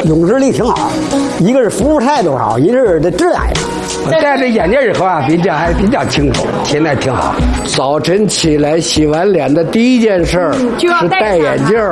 用视力挺好，一个是服务态度好，一个是这质量也好。戴着眼镜以后啊，还比较清楚，现在挺好。 早晨起来洗完脸的第一件事是戴眼镜。